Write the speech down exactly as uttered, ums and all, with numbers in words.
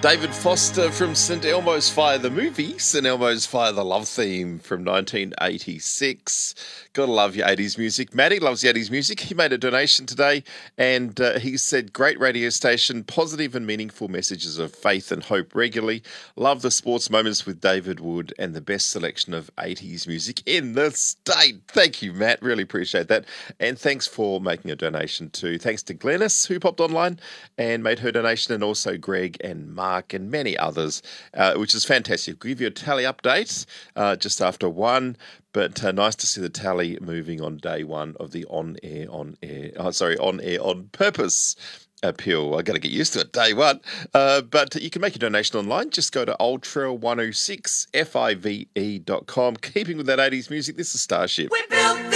David Foster from Saint Elmo's Fire, the movie, Saint Elmo's Fire, the love theme from nineteen eighty-six. Gotta love your eighties music. Matty loves the eighties music. He made a donation today and uh, he said, great radio station, positive and meaningful messages of faith and hope regularly. Love the sports moments with David Wood and the best selection of eighties music in the state. Thank you, Matt. Really appreciate that. And thanks for making a donation too. Thanks to Glennis, who popped online and made her donation, and also Greg and Mark and many others, uh, which is fantastic. We'll give you a tally update uh, just after one, but uh, nice to see the tally moving on day one of the on-air, on-air, oh, sorry, on-air, on purpose appeal. I got to get used to it, day one. Uh, but you can make a donation online. Just go to ultra one oh six five e dot com. Keeping with that eighties music, this is Starship. We built